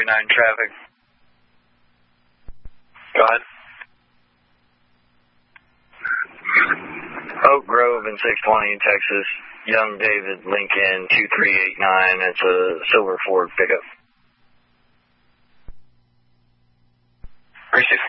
traffic. Go ahead. Oak Grove and 620 in Texas. Young David Lincoln 2389. It's a silver Ford pickup. 365